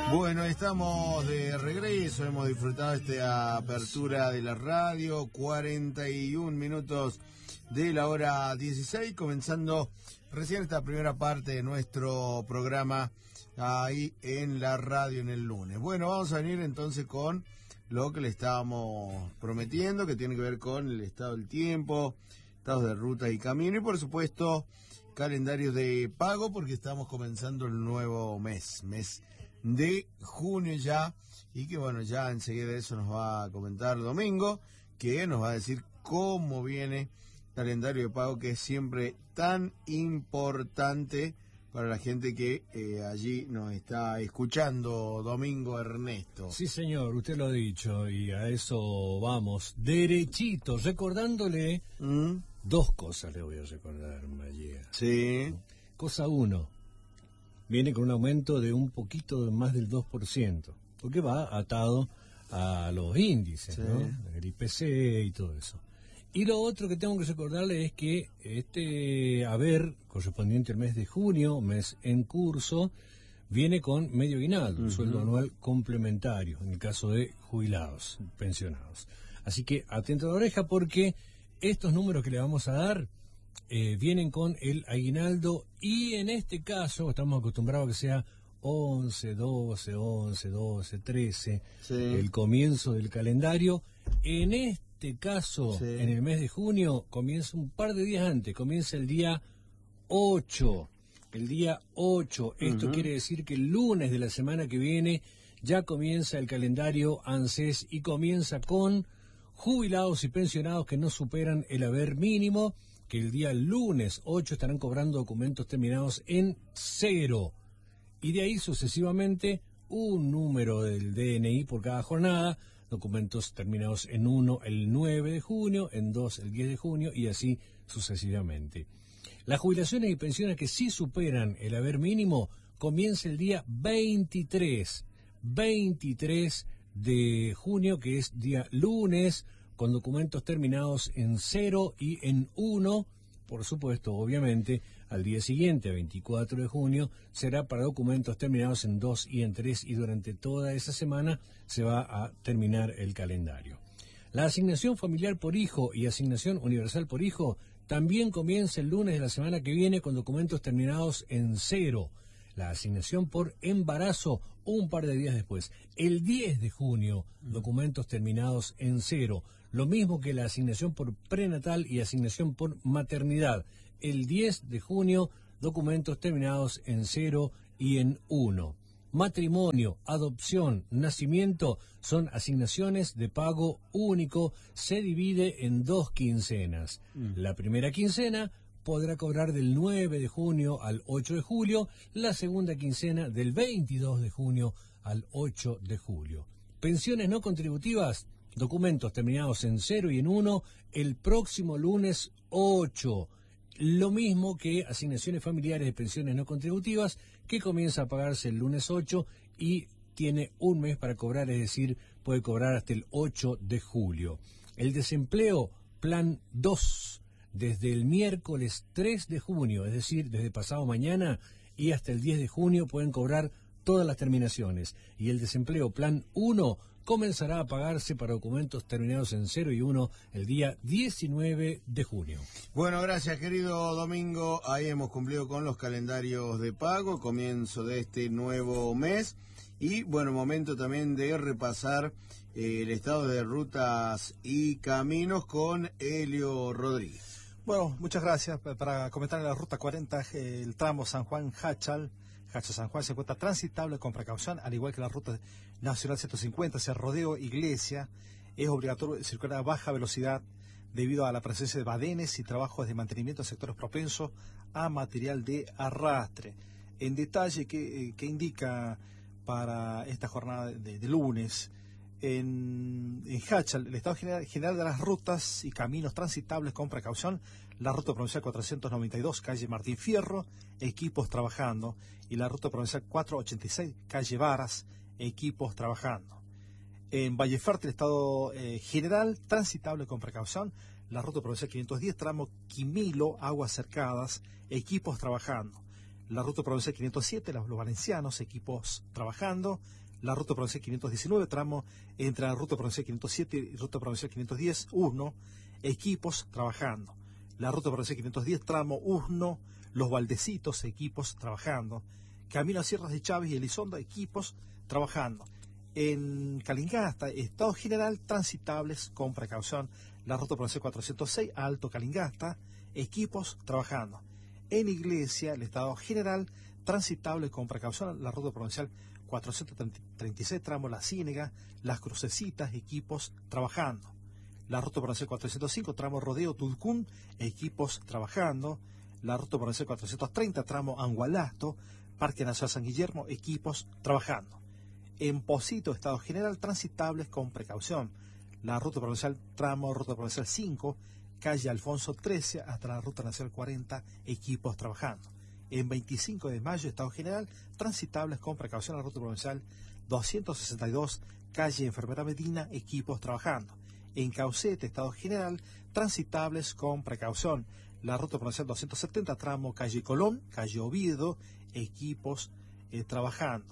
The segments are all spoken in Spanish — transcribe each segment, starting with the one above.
Bueno, estamos de regreso, hemos disfrutado esta apertura de la radio, 41 minutos de la hora 16, comenzando recién esta primera parte de nuestro programa ahí en la radio en el lunes. Bueno, vamos a venir entonces con lo que le estábamos prometiendo, que tiene que ver con el estado del tiempo, estados de ruta y camino y por supuesto calendarios de pago, porque estamos comenzando el nuevo mes de junio ya, y que bueno, ya enseguida de eso nos va a comentar Domingo, que nos va a decir cómo viene calendario de pago, que es siempre tan importante para la gente que allí nos está escuchando. Domingo Ernesto. Sí, señor, usted lo ha dicho, y a eso vamos, derechito, recordándole dos cosas. Le voy a recordar, María. Sí. Cosa uno, viene con un aumento de un poquito más del 2%, porque va atado a los índices, sí, ¿no? El IPC y todo eso. Y lo otro que tengo que recordarle es que este haber correspondiente al mes de junio, mes en curso, viene con medio aguinaldo, un sueldo anual complementario, en el caso de jubilados, pensionados. Así que atento a la oreja, porque estos números que le vamos a dar vienen con el aguinaldo, y en este caso estamos acostumbrados a que sea 11, 12, 11, 12, 13, sí, el comienzo del calendario. En este caso, sí, en el mes de junio, comienza un par de días antes, comienza el día 8. El día 8, esto quiere decir que el lunes de la semana que viene ya comienza el calendario ANSES, y comienza con jubilados y pensionados que no superan el haber mínimo, que el día lunes 8 estarán cobrando documentos terminados en 0. Y de ahí sucesivamente un número del DNI por cada jornada, documentos terminados en 1 el 9 de junio, en 2 el 10 de junio y así sucesivamente. Las jubilaciones y pensiones que sí superan el haber mínimo comienza el día 23 de junio, que es día lunes, con documentos terminados en 0 y en 1, por supuesto, obviamente, al día siguiente, 24 de junio, será para documentos terminados en 2 y en 3, y durante toda esa semana se va a terminar el calendario. La asignación familiar por hijo y asignación universal por hijo también comienza el lunes de la semana que viene con documentos terminados en 0. La asignación por embarazo un par de días después, el 10 de junio, documentos terminados en 0. Lo mismo que la asignación por prenatal y asignación por maternidad. El 10 de junio, documentos terminados en 0 y en 1. Matrimonio, adopción, nacimiento son asignaciones de pago único. Se divide en 2 quincenas. La primera quincena podrá cobrar del 9 de junio al 8 de julio, la segunda quincena del 22 de junio al 8 de julio. Pensiones no contributivas, documentos terminados en 0 y en 1, el próximo lunes 8. Lo mismo que asignaciones familiares de pensiones no contributivas, que comienza a pagarse el lunes 8 y tiene un mes para cobrar, es decir, puede cobrar hasta el 8 de julio. El desempleo, plan 2, desde el miércoles 3 de junio, es decir, desde pasado mañana y hasta el 10 de junio pueden cobrar todas las terminaciones. Y el desempleo plan 1 comenzará a pagarse para documentos terminados en 0 y 1 el día 19 de junio. Bueno, gracias, querido Domingo. Ahí hemos cumplido con los calendarios de pago, comienzo de este nuevo mes. Y bueno, momento también de repasar el estado de rutas y caminos con Helio Rodríguez. Bueno, muchas gracias. Para comentar la ruta 40, el tramo San Juan-Jáchal, San Juan se encuentra transitable con precaución, al igual que la ruta nacional 150 hacia Rodeo Iglesia. Es obligatorio circular a baja velocidad debido a la presencia de badenes y trabajos de mantenimiento en sectores propensos a material de arrastre. En detalle, ¿qué indica para esta jornada de lunes? En Jáchal, el estado general de las rutas y caminos transitables con precaución: la ruta provincial 492, calle Martín Fierro, equipos trabajando, y la ruta provincial 486, calle Varas, equipos trabajando. En Valle Fértil, estado general transitable con precaución, la ruta provincial 510, tramo Quimilo, aguas cercadas, equipos trabajando. La ruta provincial 507, los valencianos, equipos trabajando. La ruta provincial 519, tramo entre la ruta provincial 507 y ruta provincial 510, 1, equipos trabajando. La ruta provincial 510, tramo 1, los Valdecitos, equipos trabajando. Camino a Sierras de Chávez y Elizondo, equipos trabajando. En Calingasta, estado general, transitables con precaución. La ruta provincial 406, Alto Calingasta, equipos trabajando. En Iglesia, el estado general, transitable con precaución. La ruta provincial 436, tramo La Ciénega, Las Crucecitas, equipos trabajando. La ruta provincial 405, tramo Rodeo Tulcún, equipos trabajando. La ruta provincial 430, tramo Angualasto, Parque Nacional San Guillermo, equipos trabajando. En Pocito, estado general, transitables con precaución. La ruta provincial, tramo Ruta Provincial 5, calle Alfonso 13, hasta la Ruta Nacional 40, equipos trabajando. En 25 de mayo, estado general, transitables con precaución. La Ruta Provincial 262, calle Enfermera Medina, equipos trabajando. En Caucete, estado general, transitables con precaución. La Ruta Provincial 270, tramo calle Colón, calle Oviedo, equipos trabajando.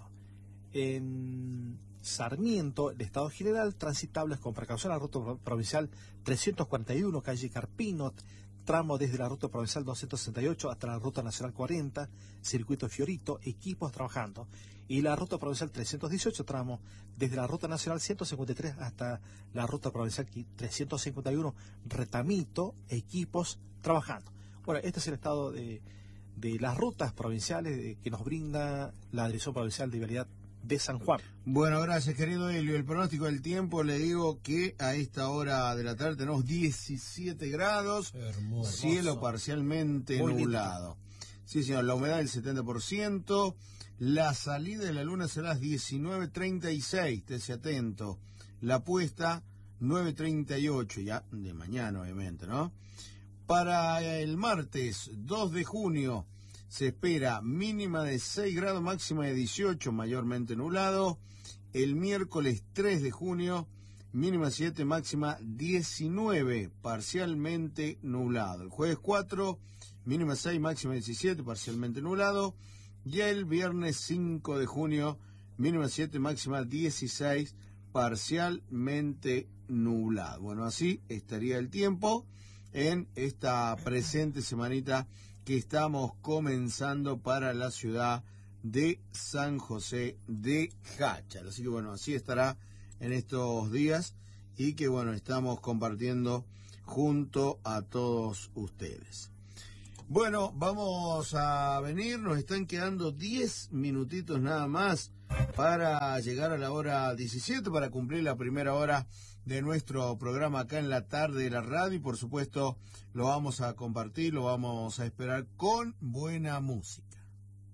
En Sarmiento, el estado general, transitables con precaución. La Ruta Provincial 341, calle Carpino, tramo desde la Ruta Provincial 268 hasta la Ruta Nacional 40, Circuito Fiorito, equipos trabajando. Y la Ruta Provincial 318, tramo desde la Ruta Nacional 153 hasta la Ruta Provincial 351, Retamito, equipos trabajando. Bueno, este es el estado de las rutas provinciales que nos brinda la Dirección Provincial de Vialidad de San Juan. Bueno, gracias, querido Helio. El pronóstico del tiempo, le digo que a esta hora de la tarde tenemos 17 grados, Hermoso. cielo parcialmente Muy nublado. Sí, señor, la humedad del 70%, la salida de la luna será a las 19:36, estése atento. La puesta 9:38, ya de mañana, obviamente, ¿no? Para el martes 2 de junio se espera mínima de 6 grados, máxima de 18, mayormente nublado. El miércoles 3 de junio, mínima 7, máxima 19, parcialmente nublado. El jueves 4, mínima 6, máxima 17, parcialmente nublado. Y el viernes 5 de junio, mínima 7, máxima 16, parcialmente nublado. Bueno, así estaría el tiempo en esta presente semanita que estamos comenzando para la ciudad de San José de Jáchal. Así que bueno, así estará en estos días y que bueno, estamos compartiendo junto a todos ustedes. Bueno, vamos a venir, nos están quedando 10 minutitos nada más para llegar a la hora 17, para cumplir la primera hora de nuestro programa acá en la tarde de la radio, y por supuesto lo vamos a compartir, lo vamos a esperar con buena música.